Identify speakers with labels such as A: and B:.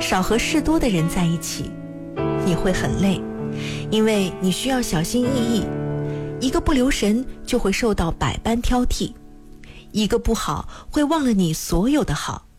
A: 少和事多的人在一起，你会很累，因为你需要小心翼翼，一个不留神就会受到百般挑剔，一个不好会忘了你所有的好。